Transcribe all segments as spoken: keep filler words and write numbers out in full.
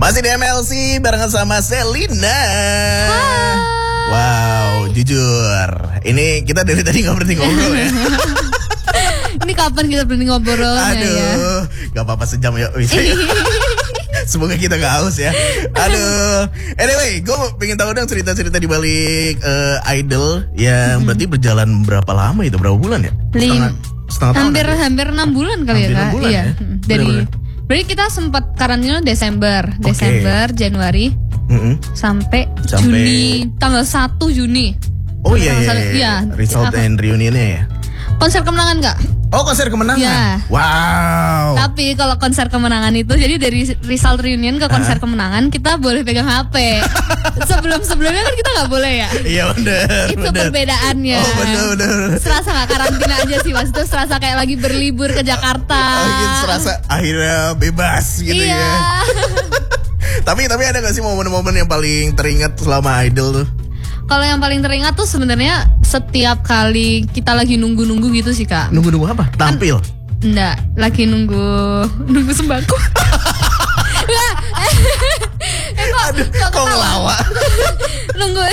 Masih di M L C barengan sama Selina. Hai. Wow, jujur, ini kita dari tadi nggak berhenti ngobrol ya. Ini kapan kita berhenti ngobrolnya Aduh, ya? gak apa-apa sejam ya. Semoga kita gak haus ya. Aduh. Anyway, gue pengen tahu dong cerita-cerita di balik uh, Idol yang mm-hmm. berarti berjalan berapa lama itu? Berapa bulan ya? Setengah, setengah hampir, tahun. Hampir enam bulan kali hampir ya, Kak. Bulan, iya. Ya? Dari Bener-bener. berarti kita sempat karantina Desember, Okay. Desember, Januari, mm-hmm. sampai, sampai Juni, tanggal satu Juni. Oh iya, iya, iya, iya. Result apa? and reunionnya ya. Konser kemenangan gak? Oh, konser kemenangan. Ya. Wow. Tapi kalau konser kemenangan itu, jadi dari result reunion ke konser uh. kemenangan kita boleh pegang H P. Sebelum-sebelumnya kan kita nggak boleh ya. Iya benar. Itu bener. perbedaannya. Oh benar benar. Serasa nggak karantina aja sih mas. Itu serasa kayak lagi berlibur ke Jakarta. Oh, gitu, serasa akhirnya bebas gitu iya. ya. tapi tapi ada nggak sih momen-momen yang paling teringat selama Idol tuh? Kalau yang paling teringat tuh sebenarnya setiap kali kita lagi nunggu-nunggu gitu sih Kak. Nunggu-nunggu apa? Tampil? Kan, enggak, lagi nunggu nunggu sembako. Enggak. eh, kok, Aduh, kok, kok ngelawak? Nunggu.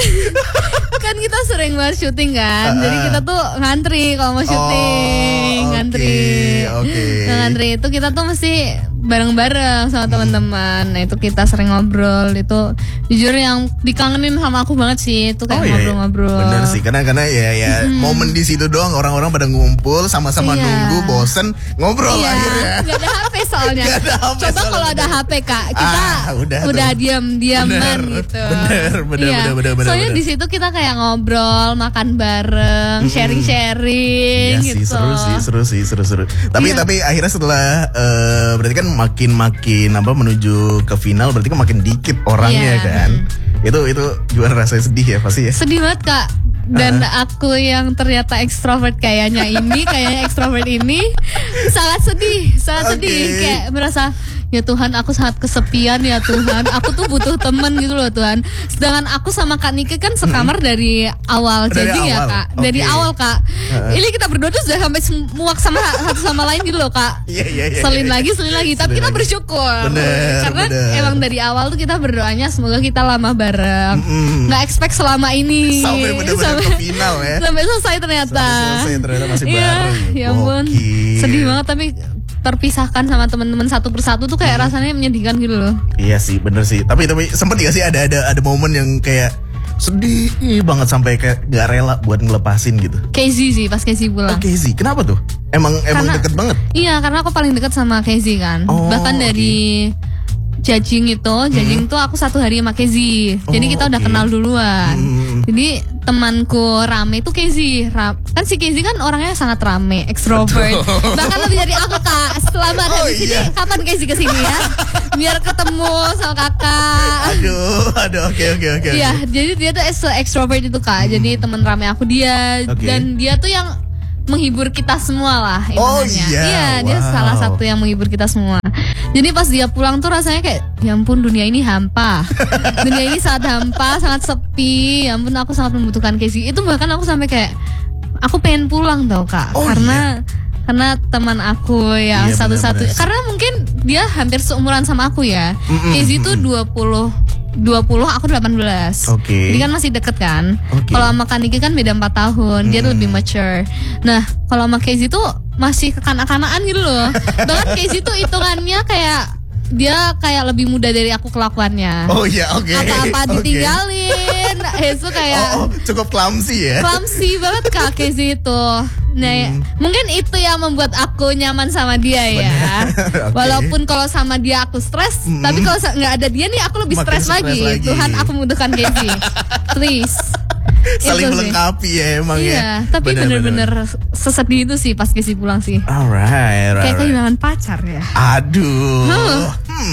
Kan kita sering banget syuting kan. Uh, Jadi kita tuh ngantri kalau mau syuting, oh, ngantri. Oke. Okay. Nah, ngantri itu kita tuh mesti bareng-bareng sama teman-teman. Nah itu kita sering ngobrol. Itu jujur yang dikangenin sama aku banget sih. Itu kayak oh, ngobrol-ngobrol. Iya, bener sih, karena karena ya ya hmm. momen di situ doang, orang-orang pada ngumpul sama-sama iya. nunggu, bosen ngobrol iya, akhirnya. Gak ada H P soalnya. Gak ada H P Coba kalau ada H P Kak, kita ah, udah, udah diam-diaman gitu. Bener, bener, iya. bener, bener, bener. Soalnya bener. di situ kita kayak ngobrol, makan bareng, hmm. sharing-sharing iya gitu. Sih, seru sih, seru sih, seru-seru. Tapi iya. tapi akhirnya setelah uh, berarti kan makin-makin apa menuju ke final, berarti kan makin dikit orangnya yeah. kan. Itu itu gimana rasanya, sedih ya pasti ya? Sedih banget Kak. Dan uh. aku yang ternyata ekstrovert kayaknya ini, kayaknya ekstrovert ini sangat sedih, sangat okay. sedih. Kayak merasa, ya Tuhan aku sangat kesepian ya Tuhan. Aku tuh butuh temen gitu loh Tuhan. Sedangkan aku sama Kak Nike kan sekamar hmm. dari awal dari jadi awal. ya Kak. Okay. Dari awal Kak. Uh. Ini kita berdua tuh sudah sampai muak sama satu sama lain gitu loh Kak. Iya iya iya. Selin lagi, selin lagi. Tapi kita bersyukur. Bener, karena bener. emang dari awal tuh kita berdoanya semoga kita lama bareng. Mm-mm. Nggak expect selama ini. Sampai bener-bener sampai, ke final ya. Sampai selesai ternyata. Sampai selesai ternyata masih iya, bareng. Ya ampun. Okay. Sedih banget tapi terpisahkan sama teman-teman satu persatu tuh kayak hmm. rasanya menyedihkan gitu loh. Iya sih, bener sih. Tapi tapi sempet gak sih ada ada ada momen yang kayak sedih banget sampai kayak gak rela buat ngelepasin gitu? Casey sih, pas Casey pulang. Oh, Casey, kenapa tuh? Emang emang karena, deket banget? Iya, karena aku paling deket sama Casey kan. Oh, bahkan dari okay. judging itu, judging hmm. tuh aku satu hari sama Casey. Jadi oh, kita udah okay. kenal duluan. Hmm. Jadi temanku rame tuh Casey. Ra- kan si Casey kan orangnya sangat rame, extrovert. Bahkan lebih dari aku Kak. Selamat oh, habis iya. ini kapan Casey kesini ya? Biar ketemu sama kakak. Aduh, aduh, oke oke oke. Iya, jadi dia tuh extrovert itu Kak. Hmm. Jadi teman rame aku dia okay. dan dia tuh yang menghibur kita semua lah. Oh iya. Iya, wow. dia salah satu yang menghibur kita semua. Jadi pas dia pulang tuh rasanya kayak, ya ampun dunia ini hampa. Dunia ini sangat hampa, sangat sepi. Ya ampun aku sangat membutuhkan Casey. Itu bahkan aku sampai kayak, aku pengen pulang tau Kak. Oh, karena iya. karena teman aku ya iya, satu-satu. Bener-bener. Karena mungkin dia hampir seumuran sama aku ya. Mm-mm. Casey tuh dua puluh dua puluh, aku delapan belas. Oke. Okay. Jadi kan masih deket kan. Okay. Kalau sama Kak Niki kan beda empat tahun. Dia hmm. tuh lebih mature. Nah, kalau sama Casey tuh masih kekanak-kanakan gitu loh. Bahkan Casey tuh hitungannya kayak dia kayak lebih muda dari aku kelakuannya. Oh iya, oke. Okay. Apa-apa ditinggalin. Okay. Itu kayak oh, oh, cukup clumsy ya. Clumsy banget Kak Casey itu. Nah, hmm. mungkin itu yang membuat aku nyaman sama dia ya. Okay. Walaupun kalau sama dia aku stres, hmm. tapi kalau nggak ada dia nih aku lebih stres lagi. lagi. Tuhan, aku membutuhkan Casey. Please. Saling melengkapi ya emang iya, ya. Iya, tapi bener-bener sesedih itu sih pas Casey pulang sih. Alright, right, kayak right. kehilangan pacar ya. Aduh. Huh.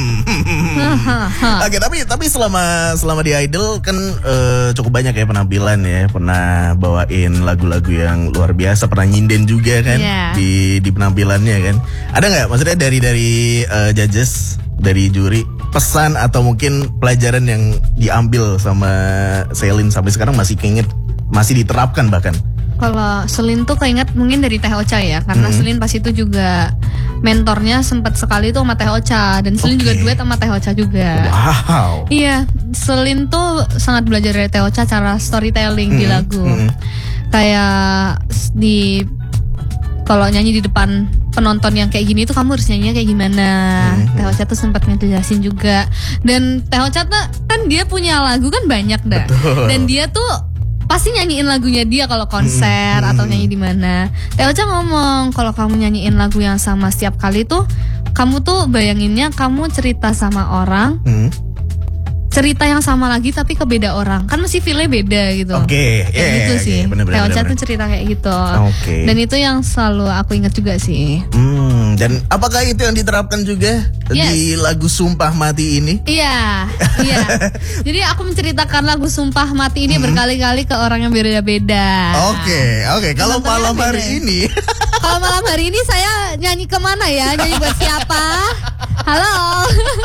Hmm. Oke, okay, tapi tapi selama selama di Idol kan uh, cukup banyak ya penampilan ya. Pernah bawain lagu-lagu yang luar biasa, pernah nyinden juga kan yeah. di di penampilannya kan. Ada nggak maksudnya dari dari uh, judges, dari juri, pesan atau mungkin pelajaran yang diambil sama Selin sampai sekarang masih keinget, masih diterapkan bahkan? Kalau Selin tuh keinget mungkin dari Teh Ocha ya, karena hmm. Selin pas itu juga mentornya sempat sekali tuh sama Teh Ocha, dan Selin okay. juga duet sama Teh Ocha juga. Wow. Iya, Selin tuh sangat belajar dari Teh Ocha cara storytelling hmm, di lagu. Hmm. Kayak di kalau nyanyi di depan penonton yang kayak gini tuh kamu harus nyanyinya kayak gimana. Hmm. Teh Ocha tuh sempat ngejelasin juga. Dan Teh Ocha tuh kan dia punya lagu kan banyak dah. Betul. Dan dia tuh pasti nyanyiin lagunya dia kalau konser hmm. atau nyanyi di mana. Teh Ocha ngomong kalau kamu nyanyiin lagu yang sama setiap kali tuh, kamu tuh bayanginnya kamu cerita sama orang. Hmm. Cerita yang sama lagi tapi ke beda orang, kan mesti feel-nya beda gitu. Oke, okay. yeah, gitu yeah, sih. Okay. Teh Ocha tuh cerita kayak gitu. Okay. Dan itu yang selalu aku ingat juga sih. Hmm, dan apakah itu yang diterapkan juga yes. di lagu Sumpah Mati ini? Iya, iya. Jadi aku menceritakan lagu Sumpah Mati ini hmm. berkali-kali ke orang yang beda-beda. Oke, okay, oke. Okay. Kalau malam hari beda. ini, kalau malam hari ini saya nyanyi kemana ya? Nyanyi buat siapa? Halo.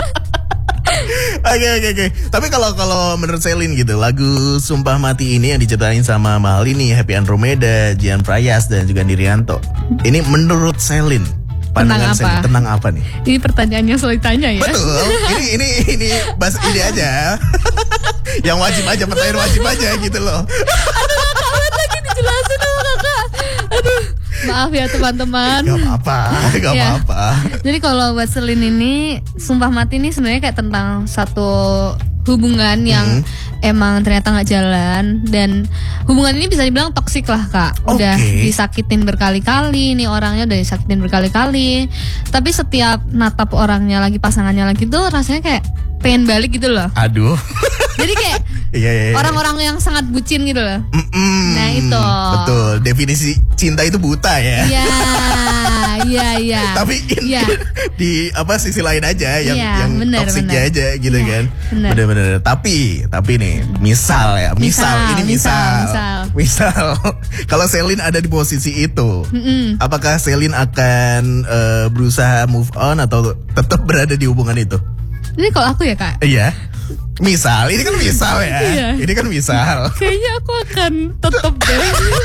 Oke oke oke. Tapi kalau kalau menurut Selin gitu, lagu Sumpah Mati ini yang diciptain sama Mahalini, Happy Andromeda, Jian Prayas dan juga Nirianto. Ini menurut Selin, pandangan Selin tentang apa nih? Ini pertanyaan yang selalu ditanya ya. Betul. Ini ini ini bahas ini aja. Yang wajib aja, pertanyaan wajib aja gitu loh. Aduh, kakak lagi dijelasin sama kakak. Aduh. Maaf ya teman-teman. Gak apa-apa, gak ya. apa-apa. Jadi kalau buat Selin ini, Sumpah Mati ini sebenarnya kayak tentang satu hubungan yang hmm. emang ternyata nggak jalan, dan hubungan ini bisa dibilang toksik lah kak. Udah okay. disakitin berkali-kali, nih orangnya udah disakitin berkali-kali. Tapi setiap natap orangnya lagi, pasangannya lagi tuh rasanya kayak pengen balik gitu loh. Aduh. Jadi kayak iya, iya, iya. orang-orang yang sangat bucin gitu loh. Mm-mm, nah itu. Betul. Definisi cinta itu buta ya. Iya, iya, iya. Tapi in, ya. di apa sisi lain aja yang ya, yang bener, toksiknya bener. aja gitu ya, kan. Bener-bener. Tapi tapi nih misal ya, misal, misal ini misal, misal. Misal, kalau Selin ada di posisi itu, Mm-mm. apakah Selin akan uh, berusaha move on atau tetap berada di hubungan itu? Ini kalau aku ya kak. Iya. Misal, ini kan misal ya. Iya. Ini kan misal. Kayaknya aku akan tetap deh.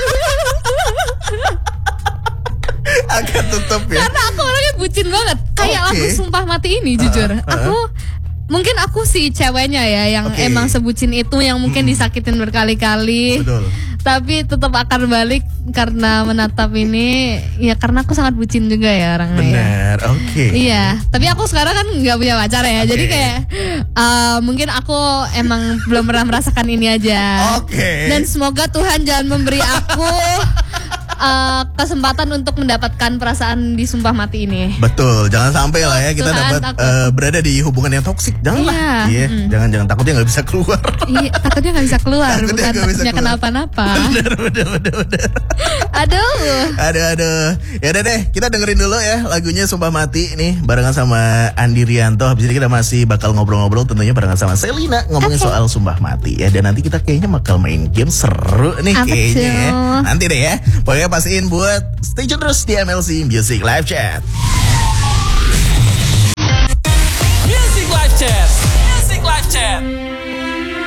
Akan tetap ya. Karena aku orangnya bucin banget. Kayak okay. lagu Sumpah Mati ini jujur. Uh, uh, aku mungkin aku si ceweknya ya yang okay. emang sebucin itu, yang mungkin hmm. disakitin berkali-kali. Betul. Tapi tetap akan balik karena menatap ini, ya karena aku sangat bucin juga ya orangnya. Benar, ya. Oke. Okay. Iya, tapi aku sekarang kan nggak punya pacar ya, okay. jadi kayak uh, mungkin aku emang belum pernah merasakan ini aja. Oke. Okay. Dan semoga Tuhan jangan memberi aku uh, kesempatan untuk mendapatkan perasaan di Sumpah Mati ini. Betul, jangan sampai lah ya kita Tuhan, dapat uh, berada di hubungan yang toksik. Janganlah. Iya, mm. jangan jangan takutnya nggak bisa keluar. Iya, takutnya nggak bisa keluar, takutnya bukan takutnya kenapa-napa. Bener, bener, bener, bener. Aduh. Aduh, aduh. Ya udah deh, kita dengerin dulu ya lagunya Sumpah Mati nih barengan sama Andi Rianto. Habis ini kita masih bakal ngobrol-ngobrol tentunya barengan sama Selina ngomongin okay. soal Sumpah Mati ya. Dan nanti kita kayaknya bakal main game seru nih Apa kayaknya ya. Nanti deh ya. Pokoknya pastiin buat stay tune terus di M L C Music Live Chat.